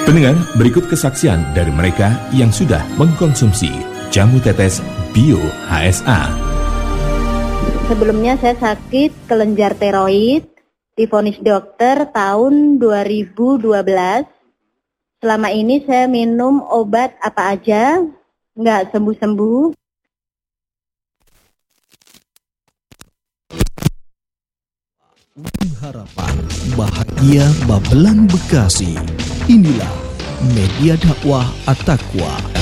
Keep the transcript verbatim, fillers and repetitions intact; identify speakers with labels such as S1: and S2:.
S1: Pendengar, berikut kesaksian dari mereka yang sudah mengkonsumsi jamu tetes Bio H S A.
S2: Sebelumnya saya sakit kelenjar tiroid, divonis dokter tahun dua ribu dua belas. Selama ini saya minum obat apa aja, nggak sembuh-sembuh.
S3: Harapan bahagia Babelan Bekasi. Inilah media dakwah At-Taqwa.